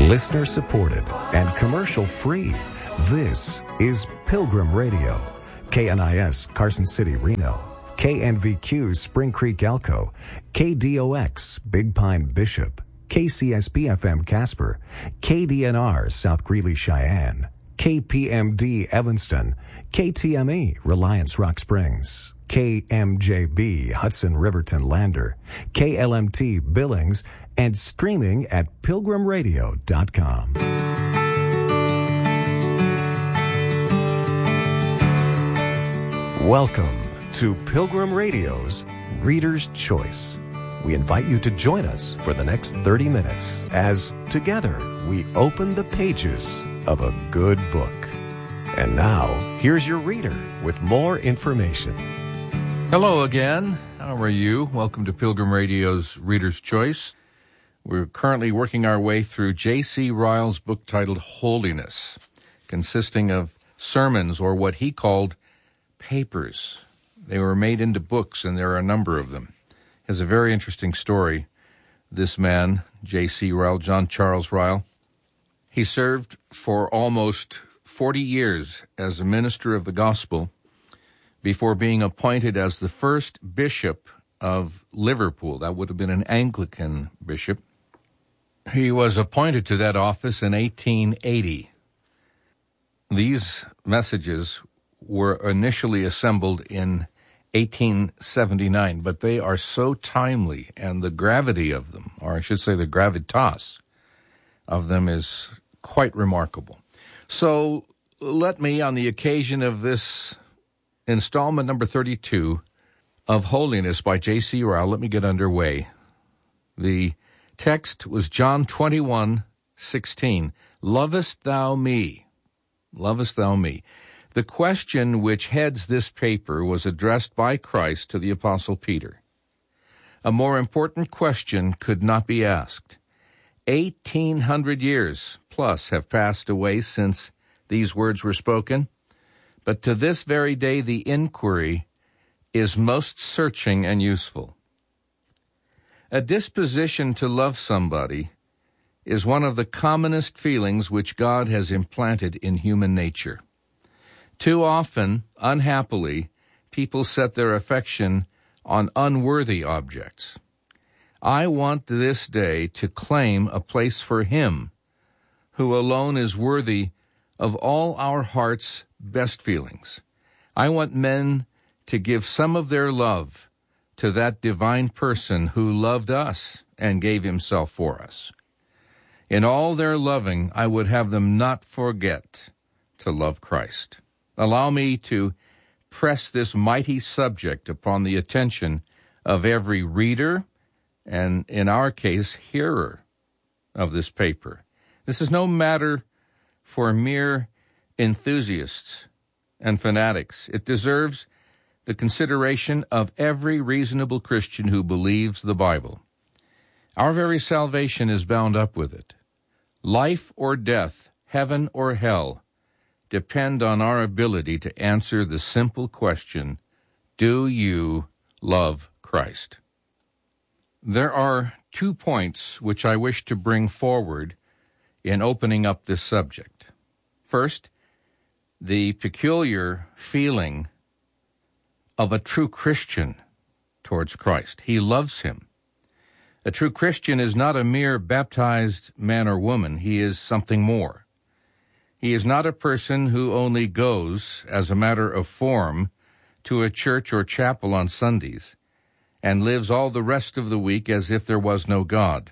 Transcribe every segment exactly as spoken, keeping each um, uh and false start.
Listener supported and commercial free. This is Pilgrim Radio. K N I S Carson City, Reno. K N V Q Spring Creek, Elko. K D O X Big Pine, Bishop. K C S B F M Casper. K D N R South Greeley, Cheyenne. K P M D Evanston. K T M E Reliance Rock Springs. K M J B Hudson Riverton Lander. K L M T Billings. And streaming at pilgrim radio dot com. Welcome to Pilgrim Radio's Reader's Choice. We invite you to join us for the next thirty minutes as together we open the pages of a good book. And now, here's your reader with more information. Hello again. How are you? Welcome to Pilgrim Radio's Reader's Choice. We're currently working our way through J C Ryle's book titled Holiness, consisting of sermons, or what he called papers. They were made into books, and there are a number of them. He has a very interesting story, this man, J C Ryle, John Charles Ryle. He served for almost forty years as a minister of the gospel before being appointed as the first bishop of Liverpool. That would have been an Anglican bishop. He was appointed to that office in eighteen eighty. These messages were initially assembled in eighteen seventy-nine, but they are so timely, and the gravity of them, or I should say the gravitas of them, is quite remarkable. So let me, on the occasion of this installment number thirty-two of Holiness by J C Ryle, let me get underway. The text was John twenty-one sixteen. Lovest thou me? Lovest thou me? The question which heads this paper was addressed by Christ to the Apostle Peter. A more important question could not be asked. Eighteen hundred years plus have passed away since these words were spoken, but to this very day the inquiry is most searching and useful. A disposition to love somebody is one of the commonest feelings which God has implanted in human nature. Too often, unhappily, people set their affection on unworthy objects. I want this day to claim a place for Him, who alone is worthy of all our heart's best feelings. I want men to give some of their love to that divine person who loved us and gave Himself for us. In all their loving, I would have them not forget to love Christ. Allow me to press this mighty subject upon the attention of every reader, and in our case, hearer of this paper. This is no matter for mere enthusiasts and fanatics. It deserves the consideration of every reasonable Christian who believes the Bible. Our very salvation is bound up with it. Life or death, heaven or hell, depend on our ability to answer the simple question, do you love Christ? There are two points which I wish to bring forward in opening up this subject. First, the peculiar feeling of a true Christian towards Christ. He loves Him. A true Christian is not a mere baptized man or woman. He is something more. He is not a person who only goes, as a matter of form, to a church or chapel on Sundays and lives all the rest of the week as if there was no God.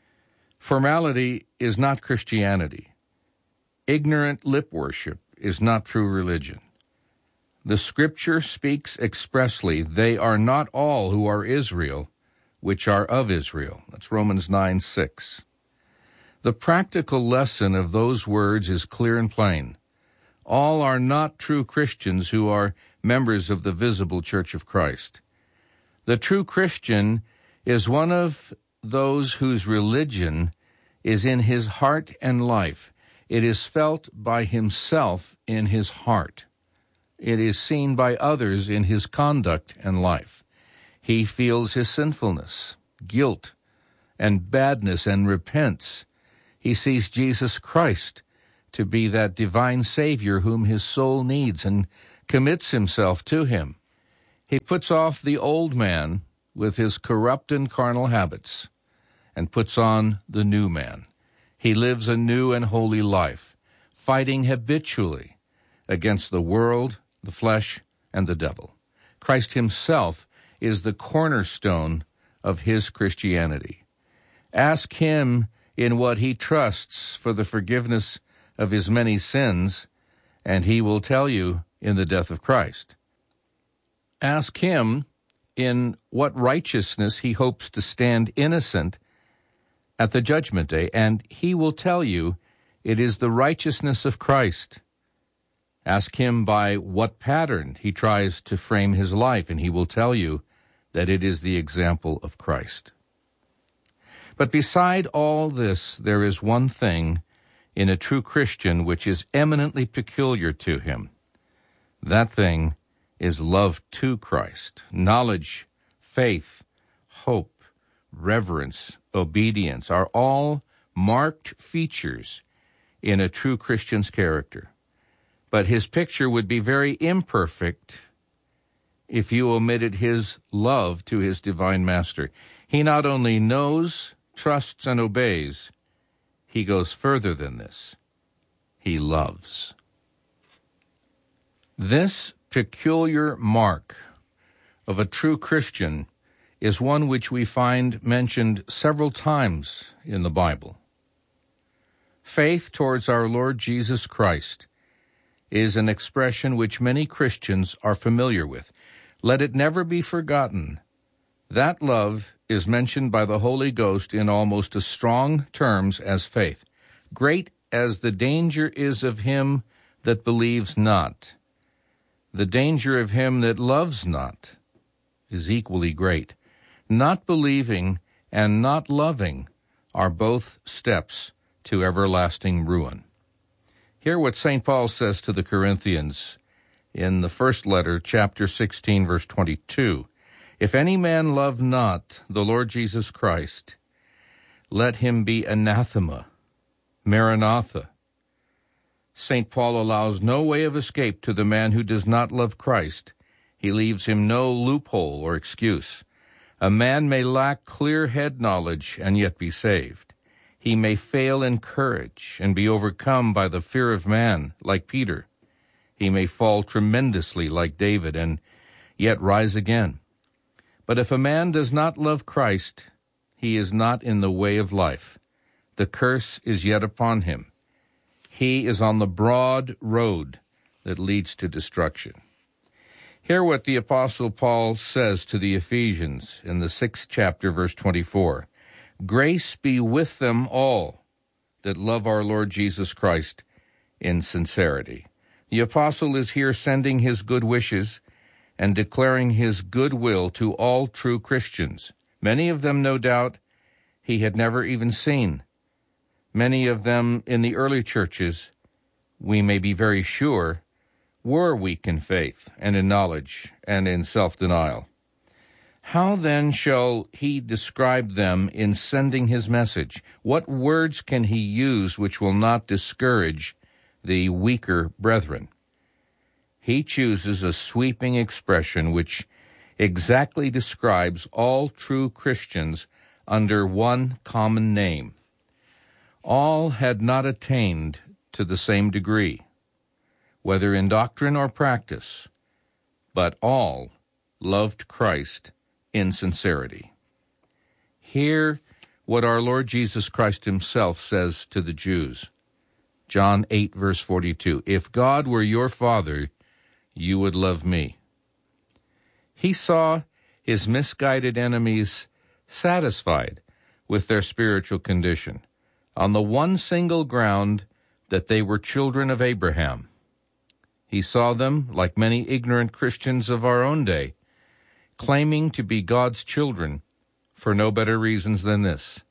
Formality is not Christianity. Ignorant lip worship is not true religion. The Scripture speaks expressly, they are not all who are Israel, which are of Israel. That's Romans nine six. The practical lesson of those words is clear and plain. All are not true Christians who are members of the visible Church of Christ. The true Christian is one of those whose religion is in his heart and life. It is felt by himself in his heart. It is seen by others in his conduct and life. He feels his sinfulness, guilt, and badness, and repents. He sees Jesus Christ to be that divine Savior whom his soul needs and commits himself to him. He puts off the old man with his corrupt and carnal habits and puts on the new man. He lives a new and holy life, fighting habitually against the world, the flesh, and the devil. Christ himself is the cornerstone of his Christianity. Ask him in what he trusts for the forgiveness of his many sins, and he will tell you in the death of Christ. Ask him in what righteousness he hopes to stand innocent at the judgment day, and he will tell you it is the righteousness of Christ. Ask him by what pattern he tries to frame his life, and he will tell you that it is the example of Christ. But beside all this, there is one thing in a true Christian which is eminently peculiar to him. That thing is love to Christ, knowledge, faith, hope, reverence, obedience are all marked features in a true Christian's character. But his picture would be very imperfect if you omitted his love to his divine master. He not only knows, trusts, and obeys, he goes further than this. He loves. This peculiar mark of a true Christian is one which we find mentioned several times in the Bible. Faith towards our Lord Jesus Christ is an expression which many Christians are familiar with. Let it never be forgotten. That love is mentioned by the Holy Ghost in almost as strong terms as faith. Great as the danger is of him that believes not, the danger of him that loves not is equally great. Not believing and not loving are both steps to everlasting ruin. Hear what Saint Paul says to the Corinthians in the first letter, chapter sixteen, verse twenty-two. If any man love not the Lord Jesus Christ, let him be anathema, Maranatha. Saint Paul allows no way of escape to the man who does not love Christ. He leaves him no loophole or excuse. A man may lack clear head knowledge and yet be saved. He may fail in courage and be overcome by the fear of man, like Peter. He may fall tremendously, like David, and yet rise again. But if a man does not love Christ, he is not in the way of life. The curse is yet upon him. He is on the broad road that leads to destruction. Hear what the Apostle Paul says to the Ephesians in the sixth chapter, verse twenty-four. Grace be with them all that love our Lord Jesus Christ in sincerity. The apostle is here sending his good wishes and declaring his goodwill to all true Christians. Many of them, no doubt, he had never even seen. Many of them in the early churches, we may be very sure, were weak in faith and in knowledge and in self-denial. How then shall he describe them in sending his message? What words can he use which will not discourage the weaker brethren? He chooses a sweeping expression which exactly describes all true Christians under one common name. All had not attained to the same degree, whether in doctrine or practice, but all loved Christ in sincerity. Hear what our Lord Jesus Christ himself says to the Jews. John eight, verse forty-two, If God were your Father, you would love me. He saw his misguided enemies satisfied with their spiritual condition on the one single ground that they were children of Abraham. He saw them, like many ignorant Christians of our own day, claiming to be God's children for no better reasons than this,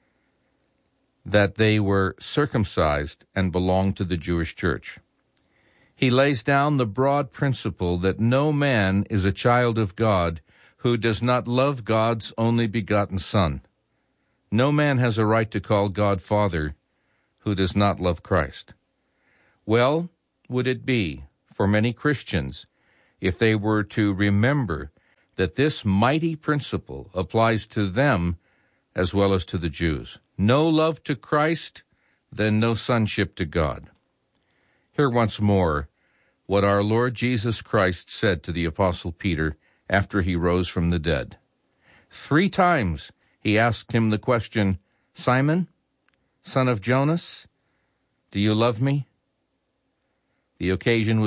that they were circumcised and belonged to the Jewish church. He lays down the broad principle that no man is a child of God who does not love God's only begotten Son. No man has a right to call God Father who does not love Christ. Well would it be for many Christians if they were to remember that this mighty principle applies to them as well as to the Jews. No love to Christ, then no sonship to God. Hear once more what our Lord Jesus Christ said to the Apostle Peter after he rose from the dead. Three times he asked him the question, "Simon, son of Jonas, do you love me?" The occasion was